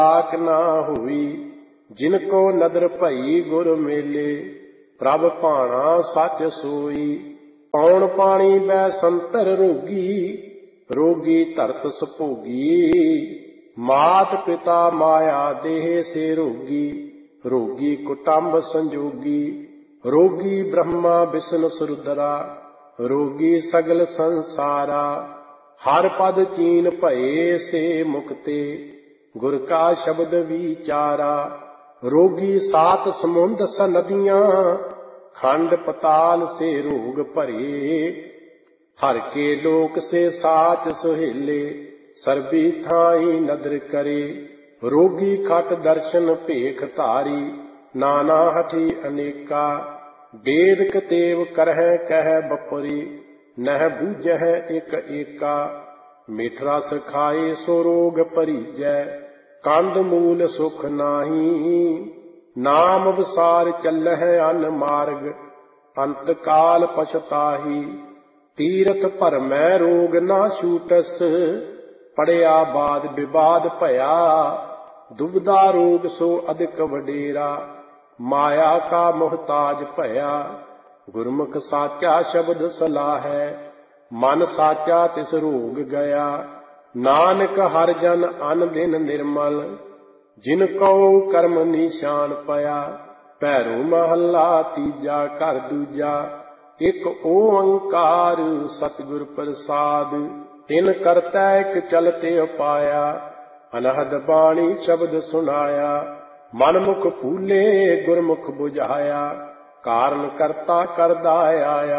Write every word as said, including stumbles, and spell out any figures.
ताक ना हुई। जिनको नदर भई गुर मेले, प्रभ भाना सच सोई। पौन पानी बै संतर रोगी, रोगी धरत सभोगी। मात पिता माया देह से रोगी, रोगी कुटुंब संजोगी। रोगी ब्रह्मा विष्णु सुरदरा, रोगी सगल संसारा। हर पद चीन भये से मुक्ते, गुर का शब्द विचारा। रोगी सात समुंद स नदियां, खंड पताल से रोग भरे। हर के लोक से साच सुहेले, सरबी थाई नदर करे। रोगी खट दर्शन भेख धारी, नाना हठी अनेका। वेद कतेव करह कह बपुरी, नह बूझह एक एका। मिठ रस खाए सो रोग परीजै, कंद मूल सुख नाही। नाम विसार चलह अन मार्ग, अंत काल पछताही। तीरथ भरमै रोग ना छूटस, पड़िया बाद विवाद भया। दुबदा रोग सो अधिक वडेरा, माया का मोहताज भया। गुरमुख साचा शब्द सलाहै, मन साचा तिस रोग गया। नानक हर जन अन दिन निर्मल, जिन कौ कर्म निशान पया। भैरो महला तीजा घर दूजा, एक ओंकार सतगुर प्रसाद। तिन करतै इक चलते उपाया, अनहद बाणी शब्द सुनाया। मन मुख फूले गुरमुख बुझाया, कारण करता करदा आया।